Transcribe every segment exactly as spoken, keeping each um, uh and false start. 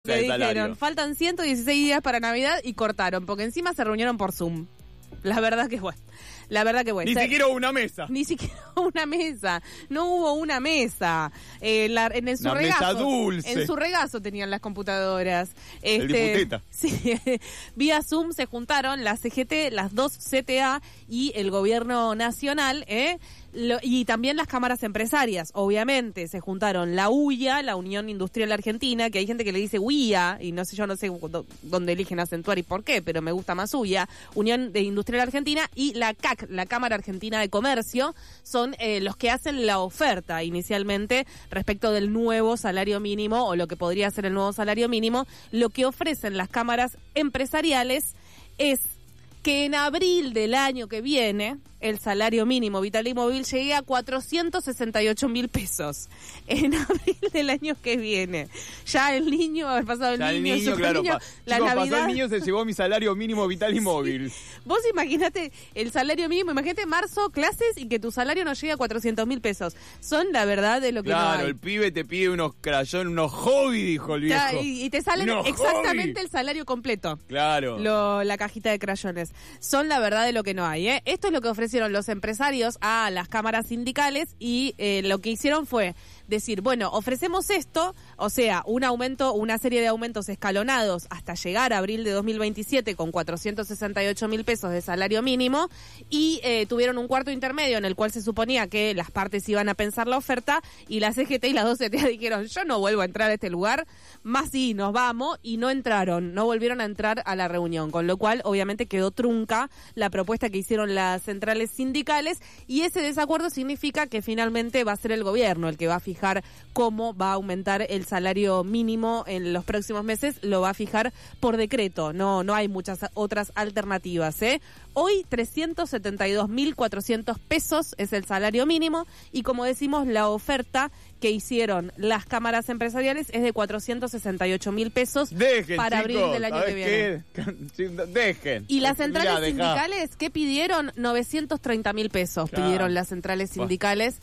Le dijeron, faltan ciento dieciséis días para Navidad y cortaron, porque encima se reunieron por Zoom. La verdad que bueno. La verdad que bueno. Ni o sea, siquiera hubo una mesa. Ni siquiera una mesa. No hubo una mesa. Eh, la, en, en su una regazo. Mesa dulce. En su regazo tenían las computadoras. El Este, diputeta. Sí. Vía Zoom se juntaron la C G T, las dos C T A y el gobierno nacional, ¿eh? Lo, y también las cámaras empresarias, obviamente, se juntaron la U I A, la Unión Industrial Argentina, que hay gente que le dice U I A, y no sé, yo no sé dónde eligen acentuar y por qué, pero me gusta más U I A, Unión de Industrial Argentina, y la C A C, la Cámara Argentina de Comercio, son eh, los que hacen la oferta inicialmente respecto del nuevo salario mínimo, o lo que podría ser el nuevo salario mínimo. Lo que ofrecen las cámaras empresariales es que en abril del año que viene el salario mínimo vital y móvil llegue a cuatrocientos sesenta y ocho mil pesos. En abril del año que viene. Ya el niño, haber pasado el ya niño, el niño, claro, niño, pa- la chicos, Navidad. pasó el niño, se llevó mi salario mínimo vital y móvil. Sí. Vos imaginate el salario mínimo, imagínate marzo, clases y que tu salario no llegue a cuatrocientos mil pesos. Son la verdad de lo que claro, no hay. Claro, el pibe te pide unos crayones, unos hobby, dijo el viejo. Ya, y, y te salen unos exactamente hobby. el salario completo. Claro. Lo, la cajita de crayones. Son la verdad de lo que no hay, ¿eh? Esto es lo que ofrecieron los empresarios a las cámaras sindicales y eh, lo que hicieron fue decir, bueno, ofrecemos esto, o sea, un aumento, una serie de aumentos escalonados hasta llegar a abril de dos mil veintisiete con cuatrocientos sesenta y ocho mil pesos de salario mínimo, y eh, tuvieron un cuarto intermedio en el cual se suponía que las partes iban a pensar la oferta, y la C G T y las dos C T A dijeron, yo no vuelvo a entrar a este lugar, más sí, nos vamos, y no entraron, no volvieron a entrar a la reunión, con lo cual obviamente quedó trunca la propuesta que hicieron las centrales sindicales, y ese desacuerdo significa que finalmente va a ser el gobierno el que va a fijar cómo va a aumentar el salario mínimo en los próximos meses. Lo va a fijar por decreto, no no hay muchas otras alternativas, ¿eh? Hoy trescientos setenta y dos mil cuatrocientos pesos es el salario mínimo, y como decimos, la oferta que hicieron las cámaras empresariales es de cuatrocientos sesenta y ocho mil pesos. Dejen, para chicos, abril del año que viene. Qué? Dejen. Y las centrales Mirá, sindicales, ¿qué pidieron? novecientos treinta mil pesos claro. pidieron las centrales sindicales.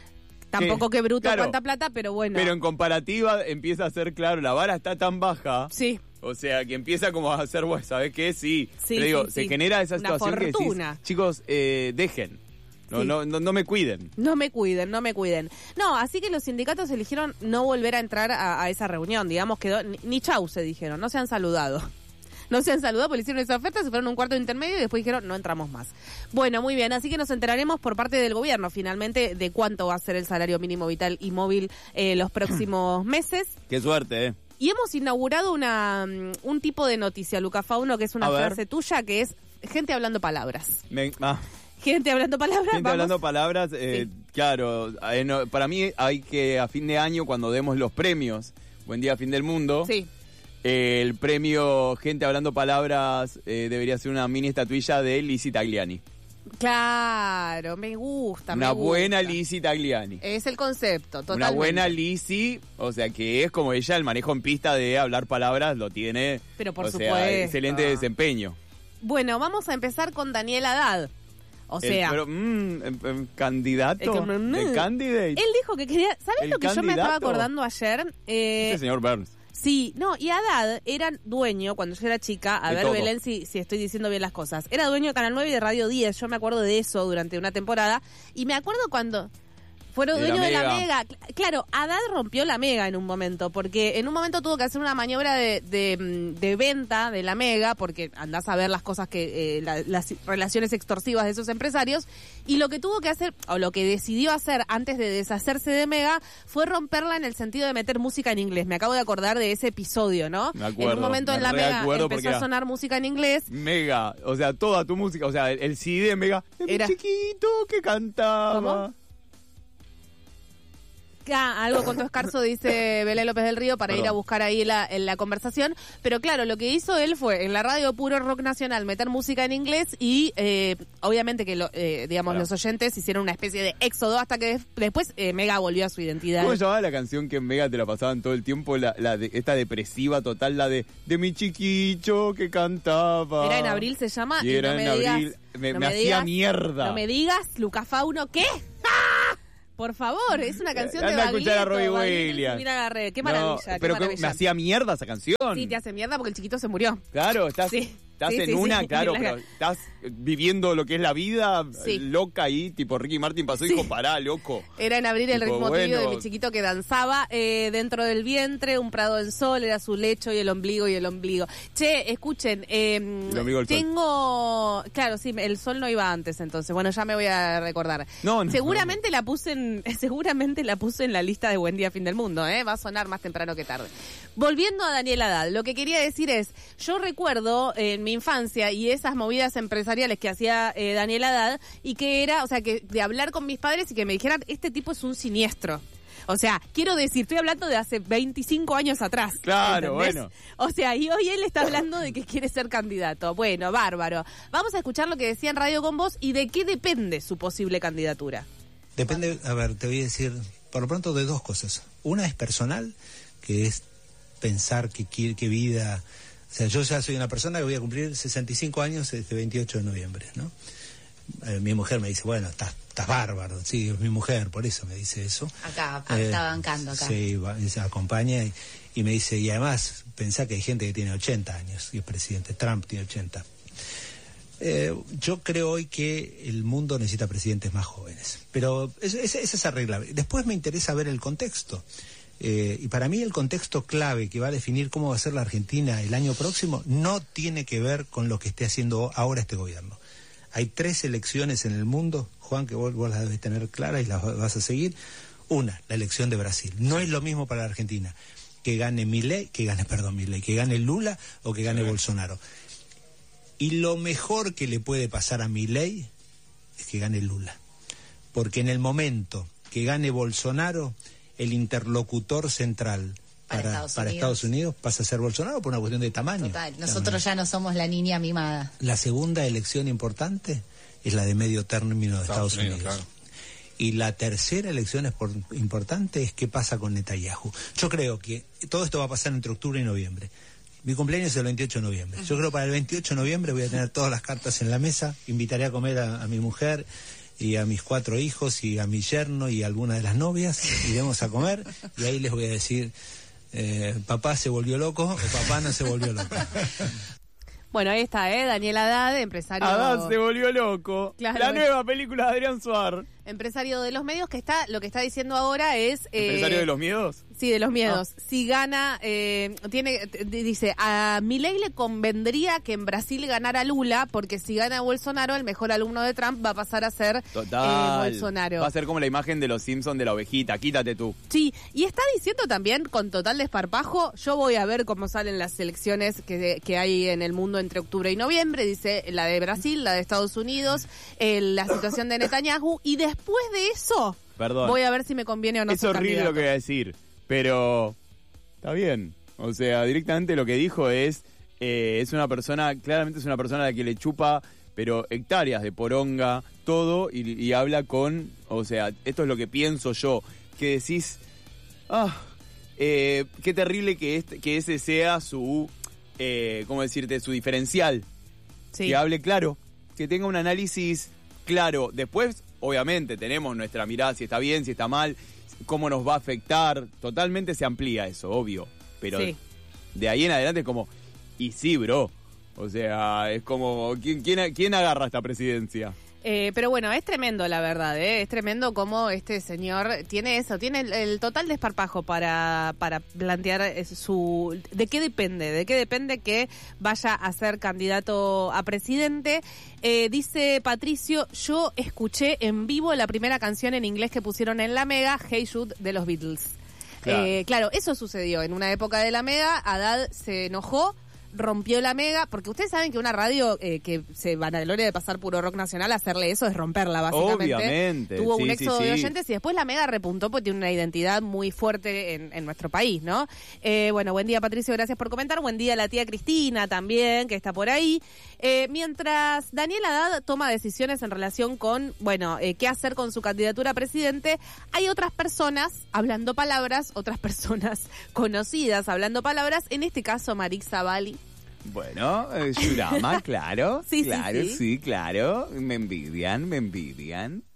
Tampoco ¿Qué? que bruto Claro, cuánta plata, pero bueno. Pero en comparativa empieza a ser claro, la vara está tan baja. Sí. O sea, que empieza como a hacer, bueno, ¿sabes qué? Sí. Sí, Pero digo, sí, se sí. genera esa Una situación fortuna. que decís, chicos, eh, dejen. No, Sí. no, no, no me cuiden. No me cuiden, no me cuiden. No, así que los sindicatos eligieron no volver a entrar a, a esa reunión, digamos, quedó, ni, ni chau se dijeron, no se han saludado. No se han saludado porque hicieron esa oferta, se fueron a un cuarto intermedio y después dijeron, no entramos más. Bueno, muy bien, así que nos enteraremos por parte del gobierno, finalmente, de cuánto va a ser el salario mínimo vital y móvil eh, los próximos meses. Qué suerte, ¿eh? Y hemos inaugurado una un tipo de noticia, Luca Fauno, que es una A ver. frase tuya, que es gente hablando palabras. Me- ah, Gente hablando palabras. gente vamos. hablando palabras, eh, Sí. claro, eh, no, para mí hay que a fin de año, cuando demos los premios, Buen Día Fin del Mundo, Sí. eh, el premio Gente Hablando Palabras eh, debería ser una mini estatuilla de Lizzy Tagliani. Claro, me gusta. Una me gusta. buena Lizzy Tagliani. Es el concepto, totalmente. Una buena Lizzy, o sea que es como ella, el manejo en pista de hablar palabras lo tiene. Pero por o sea, supuesto. excelente desempeño. Bueno, vamos a empezar con Daniel Haddad. O El- sea, pero, mm, em- em, candidato el que- mm, de candidate. él dijo que quería... ¿Sabes El lo que yo me estaba candidato. acordando ayer? Eh, Este señor Burns. Sí, no, y Haddad era dueño, cuando yo era chica, a De ver, todo. Belén, si, si estoy diciendo bien las cosas, era dueño de Canal nueve y de Radio diez, yo me acuerdo de eso durante una temporada, y me acuerdo cuando fueron De la dueños de la Mega. Mega. Cl- Claro, Haddad rompió la Mega en un momento, porque en un momento tuvo que hacer una maniobra de, de, mm, de venta de la Mega, porque andás a ver las cosas que, eh, la- las relaciones extorsivas de esos empresarios, y lo que tuvo que hacer, o lo que decidió hacer antes de deshacerse de Mega, fue romperla en el sentido de meter música en inglés. Me acabo de acordar de ese episodio, ¿no? Me acuerdo, en un momento me en la Mega reacuerdo empezó porque a era- sonar música en inglés. Mega, o sea, toda tu música, o sea, el, el C D de Mega, de mi Era- chiquito que cantaba. ¿Cómo? Ah, algo con tu escarzo, dice Belén López del Río, para Perdón. ir a buscar ahí la, en la conversación. Pero claro, lo que hizo él fue en la radio Puro Rock Nacional meter música en inglés y eh, obviamente que lo, eh, digamos Claro. los oyentes hicieron una especie de éxodo hasta que des- después eh, Mega volvió a su identidad. ¿Cómo se llamaba la canción que en Mega te la pasaban todo el tiempo? La, la de, esta depresiva total, la de de mi chiquito que cantaba. Era en abril, se llama. Y y era no me en digas, abril. Me, no me me hacía digas- mierda. No me digas, Luca Fauno, ¿qué? Por favor, es una canción de Anda a escuchar a Baglietto, Robbie Baglietto, Williams. Mira, agarré. Qué No, maravilla, qué pero que maravilla. me hacía mierda esa canción. Sí, te hace mierda porque el chiquito se murió. Claro, estás, Sí. estás Sí, en sí, una, sí. claro, La- pero estás viviendo lo que es la vida Sí. loca ahí, tipo Ricky Martin pasó y Sí. dijo, pará, loco. Era en abril el Tipo, ritmo bueno. tibio de mi chiquito que danzaba eh, dentro del vientre, un prado en sol, era su lecho y el ombligo y el ombligo. Che, escuchen, eh, El ombligo del sol. tengo... Claro, sí, el sol no iba antes, entonces, bueno, ya me voy a recordar. No, no, seguramente la puse en seguramente la puse en la lista de Buen Día Fin del Mundo, ¿eh? Va a sonar más temprano que tarde. Volviendo a Daniel Haddad, lo que quería decir es, yo recuerdo eh, en mi infancia y esas movidas empresariales que hacía eh, Daniel Haddad y que era, o sea, que de hablar con mis padres y que me dijeran, este tipo es un siniestro. O sea, quiero decir, estoy hablando de hace veinticinco años atrás. Claro, ¿entendés? bueno. O sea, y hoy él está hablando de que quiere ser candidato. Bueno, bárbaro. Vamos a escuchar lo que decía en Radio con Vos y de qué depende su posible candidatura. Depende, a ver, te voy a decir, por lo pronto, de dos cosas. Una es personal, que es pensar que quiere, qué vida... O sea, yo ya soy una persona que voy a cumplir sesenta y cinco años este veintiocho de noviembre, ¿no? Eh, mi mujer me dice, bueno, estás, estás bárbaro. Sí, es mi mujer, por eso me dice eso. Acá, Eh, está bancando acá. Sí, va, se acompaña y, y me dice, y además, pensá que hay gente que tiene ochenta años y es presidente. Trump tiene ochenta. Eh, yo creo hoy que el mundo necesita presidentes más jóvenes, pero es, es, es esa regla. Después me interesa ver el contexto. Eh, y para mí el contexto clave que va a definir cómo va a ser la Argentina el año próximo no tiene que ver con lo que esté haciendo ahora este gobierno. Hay tres elecciones en el mundo, Juan, que vos, vos las debes tener claras y las vas a seguir. Una, la elección de Brasil. No es lo mismo para la Argentina que gane Milei, que gane, perdón, Milei, que gane Lula o que gane Bolsonaro. Y lo mejor que le puede pasar a Milei es que gane Lula. Porque en el momento que gane Bolsonaro, el interlocutor central Para para, Estados para Unidos. Estados Unidos pasa a ser Bolsonaro por una cuestión de tamaño. Total, nosotros ya no somos la niña mimada. La segunda elección importante es la de medio término de Estados, Estados Unidos. Unidos, claro. Y la tercera elección es por- importante es qué pasa con Netanyahu. Yo creo que todo esto va a pasar entre octubre y noviembre. Mi cumpleaños es el veintiocho de noviembre. Yo creo que para el veintiocho de noviembre voy a tener todas las cartas en la mesa. Invitaré a comer a, a mi mujer y a mis cuatro hijos y a mi yerno y a alguna de las novias. Iremos a comer y ahí les voy a decir, eh, papá se volvió loco o papá no se volvió loco. Bueno, ahí está, ¿eh? Daniel Haddad, empresario... Haddad se volvió loco. Claro, la bueno. nueva película de Adrián Suar. Empresario de los medios que está, lo que está diciendo ahora es... eh, ¿Empresario de los miedos? Sí, de los miedos. Si gana, eh, tiene, t- dice, a Milei le convendría que en Brasil ganara Lula, porque si gana Bolsonaro, el mejor alumno de Trump va a pasar a ser Total. eh, Bolsonaro. Va a ser como la imagen de los Simpsons de la ovejita. Quítate tú. Sí, y está diciendo también, con total desparpajo, yo voy a ver cómo salen las elecciones que, que hay en el mundo entre octubre y noviembre, dice la de Brasil, la de Estados Unidos, eh, la situación de Netanyahu, y después de eso, Perdón. voy a ver si me conviene o no Es ser horrible candidato. lo que voy a decir, pero está bien. O sea, directamente lo que dijo es, eh, es una persona, claramente es una persona a la que le chupa, pero hectáreas de poronga, todo, y, y habla con, o sea, esto es lo que pienso yo, que decís, ah, eh, qué terrible que, este, que ese sea su, eh, ¿cómo decirte?, su diferencial. Sí. Que hable claro, que tenga un análisis claro. Después, obviamente, tenemos nuestra mirada, si está bien, si está mal, cómo nos va a afectar. Totalmente se amplía eso, obvio. Pero Sí. de ahí en adelante es como, y sí, bro. O sea, es como, ¿quién, quién, quién agarra esta presidencia? Eh, pero bueno, es tremendo la verdad, ¿eh? Es tremendo cómo este señor tiene eso, tiene el, el total desparpajo para, para plantear eh, su... ¿De qué depende? ¿De qué depende que vaya a ser candidato a presidente? Eh, dice Patricio, yo escuché en vivo la primera canción en inglés que pusieron en la Mega, Hey Jude, de los Beatles. Claro. Eh, claro, eso sucedió en una época de la Mega, Haddad se enojó, rompió la Mega, porque ustedes saben que una radio eh, que se vanagloria de pasar puro rock nacional, hacerle eso es romperla, básicamente. Obviamente, Tuvo sí, un sí, éxodo sí. de oyentes y después la Mega repuntó porque tiene una identidad muy fuerte en, en nuestro país, ¿no? Eh, bueno, buen día, Patricio, gracias por comentar. Buen día a la tía Cristina también, que está por ahí. Eh, mientras Daniel Haddad toma decisiones en relación con, bueno, eh, qué hacer con su candidatura a presidente, hay otras personas hablando palabras, otras personas conocidas hablando palabras, en este caso Marix Zavalli. Bueno, eh, Yurama, claro. Sí, sí, claro, sí. sí, claro. Me envidian, me envidian.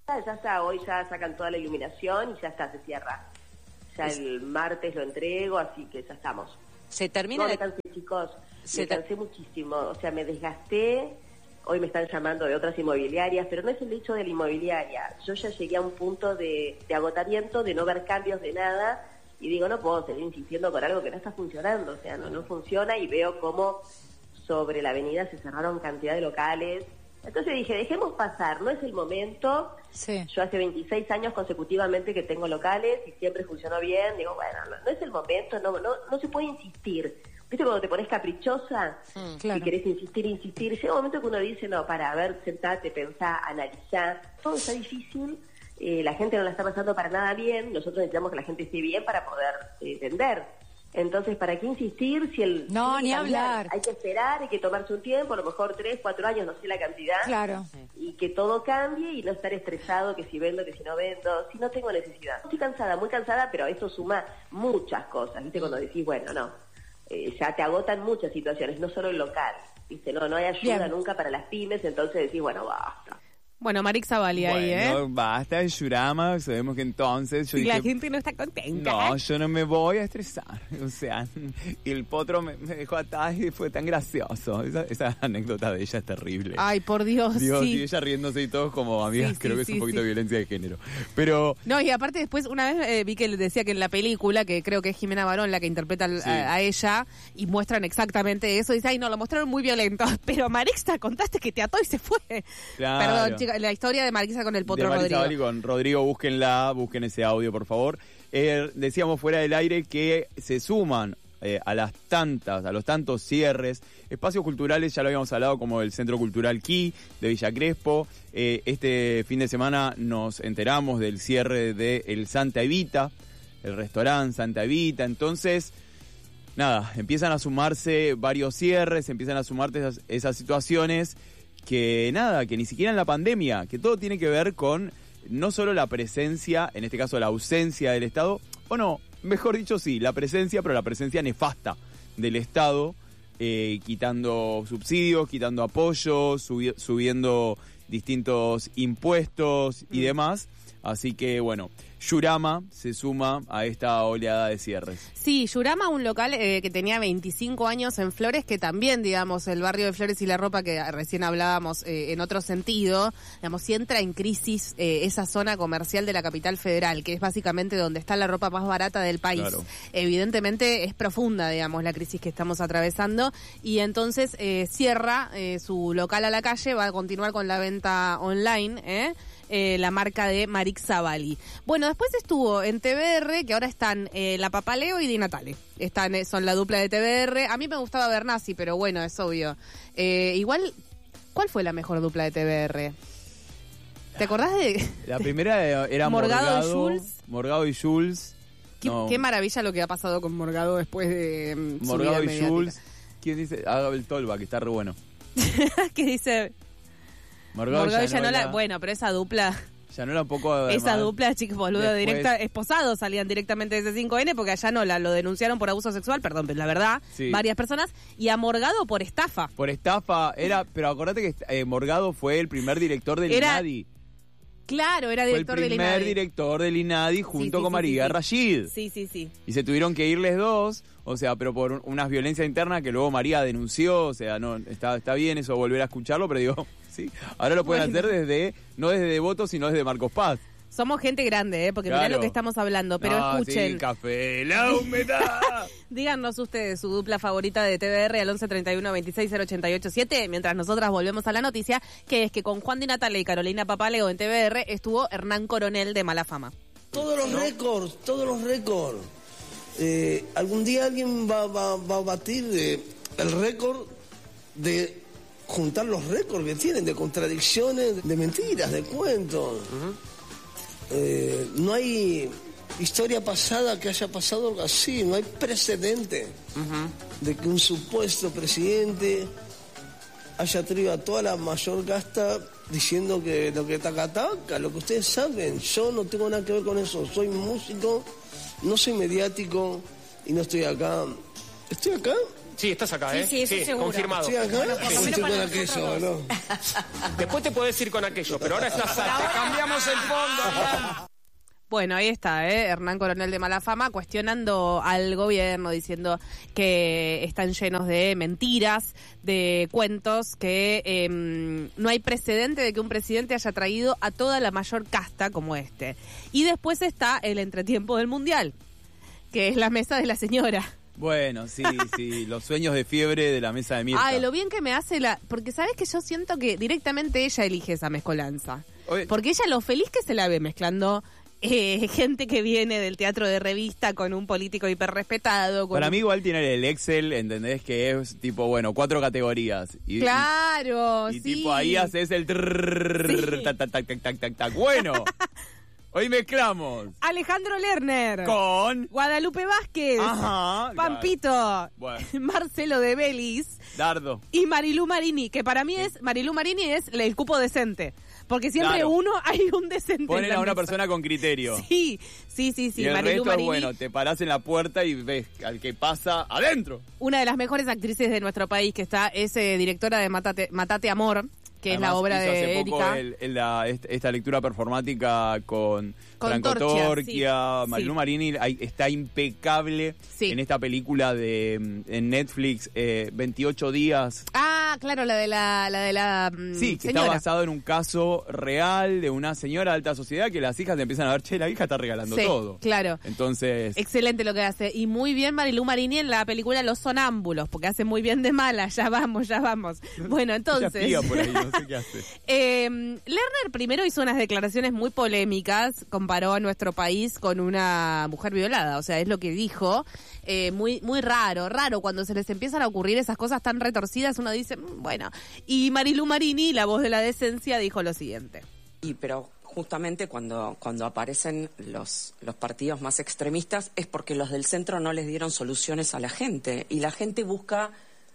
Ya está, hoy ya sacan toda la iluminación y ya está, se cierra. Ya el martes lo entrego, así que ya estamos. Se termina... No, de... me cansé, chicos, se me cansé muchísimo, o sea, me desgasté. Hoy me están llamando de otras inmobiliarias, pero no es el hecho de la inmobiliaria. Yo ya llegué a un punto de, de agotamiento, de no ver cambios de nada, y digo, no puedo seguir insistiendo con algo que no está funcionando, o sea, no, no funciona, y veo cómo sobre la avenida se cerraron cantidad de locales. Entonces dije, dejemos pasar, no es el momento. Sí. Yo hace veintiséis años consecutivamente que tengo locales y siempre funcionó bien. Digo, bueno, no, no es el momento, no, no, no se puede insistir. ¿Viste cuando te pones caprichosa? Mm, claro. Y querés insistir, insistir. Llega un momento que uno dice, no, para, a ver, sentate, pensá, analizá. Todo está difícil, eh, la gente no la está pasando para nada bien. Nosotros necesitamos que la gente esté bien para poder eh, vender. Entonces, ¿para qué insistir si el... No, ni hablar. Hay que esperar, hay que tomarse un tiempo, a lo mejor tres, cuatro años, no sé la cantidad. Claro. Y que todo cambie y no estar estresado, que si vendo, que si no vendo, si no tengo necesidad. Estoy cansada, muy cansada, pero eso suma muchas cosas, ¿viste? Cuando decís, bueno, no, eh, ya te agotan muchas situaciones, no solo el local, ¿viste? No, no hay ayuda Bien. nunca para las pymes, entonces decís, bueno, basta. Bueno, Marixa Bali ahí, ¿eh? Bueno, basta de Yurama, sabemos que entonces yo Y la dije, gente no está contenta. no, yo no me voy a estresar. O sea, y el potro me, me dejó atrás y fue tan gracioso. Esa, esa anécdota de ella es terrible. Ay, por Dios, Dios, sí. y ella riéndose y todos como amigas, Sí, creo sí, que es sí, un poquito sí. de violencia de género. Pero No, y aparte después, una vez eh, vi que le decía que en la película, que creo que es Jimena Barón la que interpreta al- Sí. a, a ella, y muestran exactamente eso, y dice, ay, no, lo mostraron muy violento, pero Marixa, contaste que te ató y se fue. Claro. Perdón, chica, la historia de Marixa con el Potro de Marisa Rodrigo. Bali con Rodrigo, búsquenla, busquen ese audio, por favor. Eh, decíamos fuera del aire que se suman eh, a las tantas, a los tantos cierres, espacios culturales, ya lo habíamos hablado, como el Centro Cultural Quí de Villa Crespo. Eh, este fin de semana nos enteramos del cierre de el Santa Evita, el restaurante Santa Evita. Entonces, nada, empiezan a sumarse varios cierres, empiezan a sumarse esas, esas situaciones que nada, que ni siquiera en la pandemia, que todo tiene que ver con no solo la presencia, en este caso la ausencia del Estado, o no, mejor dicho sí, la presencia, pero la presencia nefasta del Estado, eh, quitando subsidios, quitando apoyos, subi- subiendo distintos impuestos y demás. Así que bueno, Yurama se suma a esta oleada de cierres. Sí, Yurama, un local eh, que tenía veinticinco años en Flores, que también, digamos, el barrio de Flores y La Ropa, que recién hablábamos eh, en otro sentido, digamos, si entra en crisis eh, esa zona comercial de la capital federal, que es básicamente donde está la ropa más barata del país. Claro. Evidentemente es profunda, digamos, la crisis que estamos atravesando, y entonces eh, cierra eh, su local a la calle, va a continuar con la venta online, ¿eh? Eh, la marca de Marixa Bali. Bueno, después estuvo en T V R, que ahora están eh, la Papaleo y Di Natale. Están, eh, son la dupla de T V R. A mí me gustaba Bernasi, pero bueno, es obvio. Eh, igual, ¿cuál fue la mejor dupla de T V R? ¿Te acordás de...? La primera era Morgado y Morgado, Jules. Morgado y Jules. Qué, No, qué maravilla lo que ha pasado con Morgado después de mm, su Morgado vida y mediática. Jules. ¿Quién dice? Ah, el Tolba, que está re bueno. ¿Qué dice? Morgado, Morgado y Llanola. Llanola. Bueno, pero esa dupla... Llanola un poco... Esa además, dupla, chicos, boludo, después- directa, esposados salían directamente de ese cinco ene porque a Llanola lo denunciaron por abuso sexual, perdón, pero la verdad, Sí. varias personas, y a Morgado por estafa. Por estafa, era... Pero acordate que eh, Morgado fue el primer director del Era INADI. Claro, era Fue el director del primer INADI. director del INADI junto Sí, sí, con sí, María sí, sí. Rashid. Sí, sí, sí. Y se tuvieron que irles dos, o sea, pero por un- unas violencias internas que luego María denunció, o sea, no está está bien eso, volver a escucharlo, pero digo, sí, ahora lo pueden Bueno. hacer desde, no desde Devoto, sino desde Marcos Paz. Somos gente grande, ¿eh? Porque mirá Claro. lo que estamos hablando, pero No, escuchen. sí, café, la humedad. Díganos ustedes su dupla favorita de T V R al once treinta y uno veintiséis cero ochenta y ocho siete, mientras nosotras volvemos a la noticia, que es que con Juan Di Natale y Carolina Papaleo en T V R estuvo Hernán Coronel de Mala Fama. Todos los récords, todos los récords. Eh, algún día alguien va, va- va a batir eh, el récord de juntar los récords que tienen, de contradicciones, de mentiras, de cuentos. Eh, no hay historia pasada que haya pasado algo así, no hay precedente de que un supuesto presidente haya traído a toda la mayor gasta diciendo que lo que taca taca, lo que ustedes saben. Yo no tengo nada que ver con eso, soy músico, no soy mediático y no estoy acá. Estoy acá Sí, estás acá, Sí, ¿eh? sí, eso seguro. confirmado. Sí, acá. Bueno, por lo Sí, menos con para aquello, nosotros ¿no? dos. Después te podés ir con aquello, pero ahora estás acá. Te cambiamos el fondo. Bueno, ahí está, ¿eh? Hernán Coronel de Malafama cuestionando al gobierno, diciendo que están llenos de mentiras, de cuentos, que eh, no hay precedente de que un presidente haya traído a toda la mayor casta como este. Y después está el entretiempo del Mundial, que es la mesa de la señora. Bueno, sí, sí, los sueños de fiebre de la mesa de Mirta. Ay, lo bien que me hace la... Porque sabes que yo siento que directamente ella elige esa mezcolanza. Oye. Porque ella lo feliz que se la ve mezclando... Eh, gente que viene del teatro de revista con un político hiperrespetado. Con Para un... mí igual tiene el Excel, ¿entendés? Que es tipo, bueno, cuatro categorías. Y, Claro, y, y sí. tipo ahí haces el trrrr, Sí. tac, tac, tac, tac, tac, tac, tac. Bueno, hoy mezclamos Alejandro Lerner. con... Guadalupe Vázquez. Ajá. Pampito. Bueno. Marcelo de Belis. Dardo. Y Marilú Marini, que para mí es... Marilú Marini es el cupo decente. Porque siempre Claro. uno hay un decente. Ponen en la a una mesa. persona con criterio. Sí, sí, sí, sí. y el Marilú resto Marini, es, bueno, te parás en la puerta y ves al que pasa adentro. una de las mejores actrices de nuestro país, que está, es eh, directora de Matate, Matate Amor, que Además, es la obra hizo de hace poco Erika. el- el- la- est- esta lectura performática con, Con Franco Torchia, Torquia, sí, Marilú sí. Marini ahí está impecable Sí. en esta película de mm, en Netflix, eh, veintiocho días. Ah, claro, la de la, la de la mm, Sí, que señora. está basado en un caso real de una señora de alta sociedad que las hijas te empiezan a ver, che, la hija está regalando Sí, todo. claro. Entonces, Excelente lo que hace. Y muy bien Marilú Marini en la película Los Sonámbulos, porque hace muy bien de mala. Ya vamos, ya vamos. Bueno, ella entonces... espiga por ahí, no sé qué hace. Eh, Lerner primero hizo unas declaraciones muy polémicas, comparó a nuestro país con una mujer violada, o sea, es lo que dijo, eh, muy muy raro, raro cuando se les empiezan a ocurrir esas cosas tan retorcidas, uno dice, mm, bueno, y Marilú Marini, la voz de la decencia, dijo lo siguiente. Y pero justamente cuando, cuando aparecen los, los partidos más extremistas es porque los del centro no les dieron soluciones a la gente y la gente busca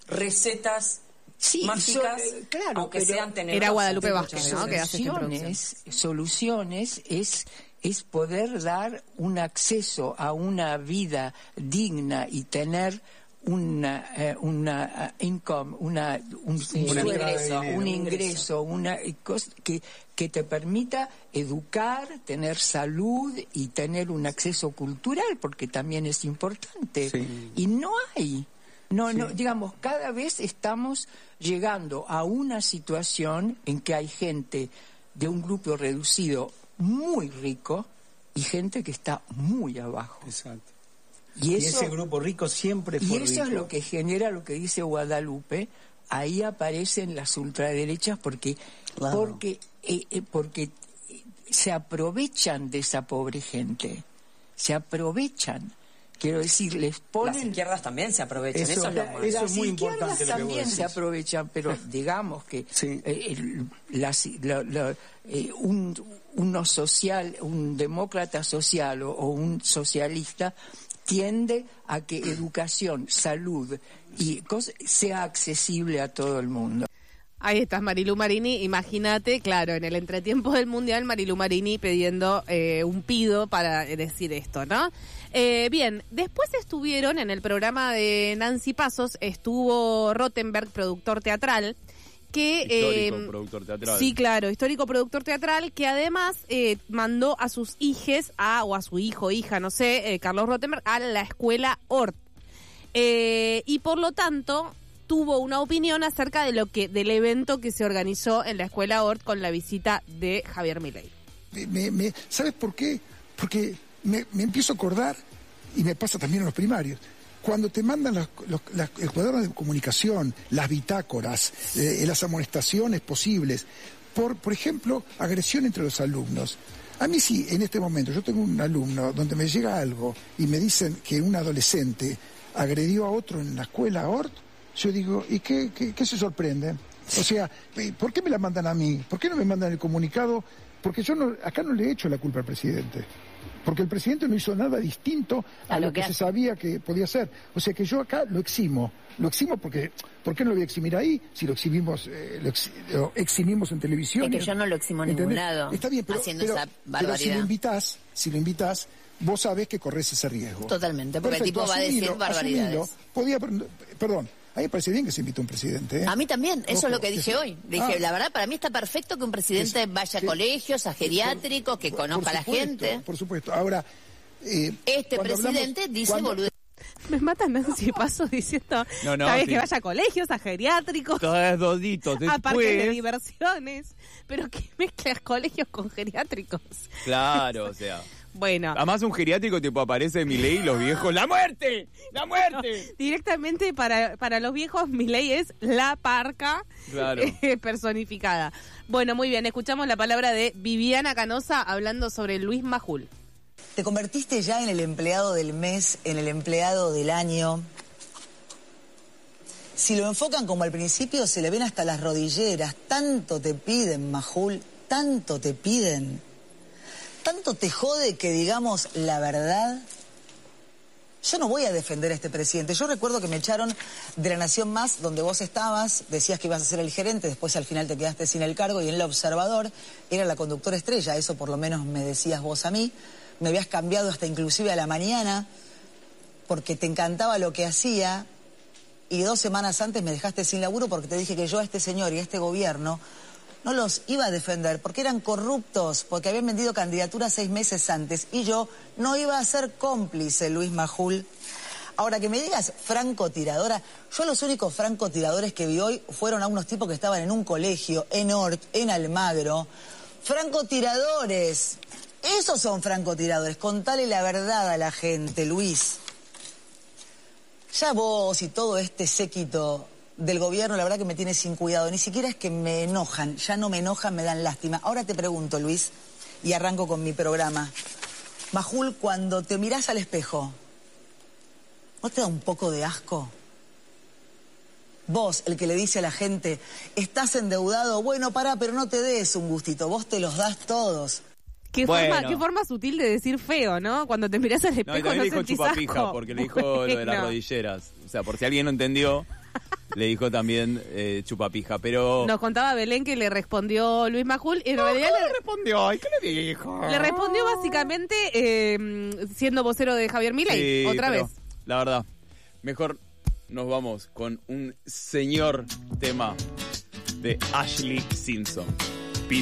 recetas Sí, mágicas, so- eh, claro, aunque pero sean tenebrosas. Era Guadalupe muchas Vázquez, ¿no? veces. Que hace esta introducción. Soluciones, soluciones es, es poder dar un acceso a una vida digna y tener una, eh, una uh, income, una, un, Sí, un un sueldo, ingreso, un un ingreso, una eh, cos- que, que te permita educar, tener salud y tener un acceso cultural, porque también es importante. Sí. Y no hay. No, Sí. no, digamos, cada vez estamos llegando a una situación en que hay gente de un grupo reducido muy rico y gente que está muy abajo. Exacto. Y Y, eso, ese grupo rico siempre fue y eso es rico. lo que genera lo que dice Guadalupe. Ahí aparecen las ultraderechas porque, Claro. porque, eh, eh, porque eh, se aprovechan de esa pobre gente. Se aprovechan. Quiero decir, les Las ponen... izquierdas también se aprovechan, eso, Eso- es lo malo. eso Las es muy izquierdas importante lo que vos también se decís. aprovechan, pero digamos que Sí. eh, el- las- la- la- eh, un, uno social, un demócrata social o, o un socialista tiende a que educación, salud y cosas sea accesible a todo el mundo. Ahí estás, Marilú Marini. Imagínate, claro, en el entretiempo del Mundial, Marilú Marini pidiendo eh, un pido para decir esto, ¿no? Eh, bien, después estuvieron en el programa de Nancy Pasos, estuvo Rottenberg, productor teatral, que... Histórico eh, productor teatral. Sí, claro, histórico productor teatral, que además eh, mandó a sus hijes, a, o a su hijo, hija, no sé, eh, Carlos Rottenberg, a la escuela Hort. Eh, y por lo tanto tuvo una opinión acerca de lo que del evento que se organizó en la escuela Hort con la visita de Javier Milei. Me, me- ¿Sabes por qué? Porque me, me empiezo a acordar, y me pasa también en los primarios, cuando te mandan los, los, las- el cuaderno de comunicación, las bitácoras, eh, las amonestaciones posibles, por, por ejemplo, agresión entre los alumnos. A mí sí, en este momento, yo tengo un alumno donde me llega algo y me dicen que un adolescente agredió a otro en la escuela Hort, yo digo, ¿y qué, qué, qué se sorprenden? O sea, ¿por qué me la mandan a mí? ¿Por qué no me mandan el comunicado? Porque yo no, acá no le he hecho la culpa al presidente. Porque el presidente no hizo nada distinto a, A lo, lo que, que se hace. sabía que podía hacer. O sea que yo acá lo eximo. Lo eximo porque, ¿por qué no lo voy a eximir ahí? Si lo exhibimos, eh, lo, ex- lo eximimos en televisión. Es que yo no lo eximo en ningún ¿Entendés? lado, Está bien, pero, haciendo pero- esa pero si lo barbaridad. invitas, si lo invitas, vos sabés que corres ese riesgo. Totalmente, porque el tipo va a decir asumilo, barbaridades. asumilo. Podía, perdón, a mí me parece bien que se invite un presidente. ¿eh? A mí también, eso Ojo, es lo que dije eso. hoy. Dije, Ah. la verdad, para mí está perfecto que un presidente Es- vaya a que- colegios, a geriátricos, que Por- conozca por a la supuesto, gente. Por supuesto. Ahora, eh, Este cuando presidente hablamos- dice cuando- boludez. Me mata Nancy Paso diciendo No, no, cada vez sí. que vaya a colegios, a geriátricos, Todas doditos. a parques de Después, diversiones. Pero que mezclas colegios con geriátricos. claro, o sea. Bueno, Además un geriátrico tipo aparece Milei y los viejos, ¡la muerte! ¡La muerte! directamente para, para los viejos, Milei es la parca Claro. eh, personificada. Bueno, muy bien, escuchamos la palabra de Viviana Canosa hablando sobre Luis Majul. Te convertiste ya en el empleado del mes, en el empleado del año. Si lo enfocan como al principio, se le ven hasta las rodilleras. Tanto te piden, Majul, tanto te piden. Tanto te jode que digamos la verdad. Yo no voy a defender a este presidente. Yo recuerdo que me echaron de La Nación Más, donde vos estabas, decías que ibas a ser el gerente, después al final te quedaste sin el cargo, y en El Observador era la conductora estrella, eso por lo menos me decías vos a mí. Me habías cambiado hasta inclusive a la mañana, porque te encantaba lo que hacía, y dos semanas antes me dejaste sin laburo porque te dije que yo a este señor y a este gobierno no los iba a defender, porque eran corruptos, porque habían vendido candidaturas seis meses antes, y yo no iba a ser cómplice, Luis Majul. Ahora, que me digas francotiradora, yo los únicos francotiradores que vi hoy fueron a unos tipos que estaban en un colegio, en Ort, en Almagro. Francotiradores, esos son francotiradores, contale la verdad a la gente, Luis. Ya vos y todo este séquito del gobierno, la verdad que me tiene sin cuidado. Ni siquiera es que me enojan, ya no me enojan, me dan lástima. Ahora te pregunto, Luis, y arranco con mi programa. Majul, cuando te mirás al espejo, ¿no te da un poco de asco? Vos, el que le dice a la gente, estás endeudado, bueno, pará, pero no te des un gustito, vos te los das todos. Qué, Bueno. forma, qué forma sutil de decir feo, ¿no? Cuando te mirás al No, y espejo también no, le dijo sentís chupapija, asco. porque le dijo lo de las Bueno. rodilleras. O sea, por si alguien no entendió, le dijo también eh, chupapija. Pero. Nos contaba Belén que le respondió Luis Majul y en realidad ¿Cómo le, le respondió? ¿Y qué le dijo? le respondió básicamente eh, siendo vocero de Javier Milei, Sí, otra pero, vez. La verdad, mejor nos vamos con un señor tema de Ashley Simpson.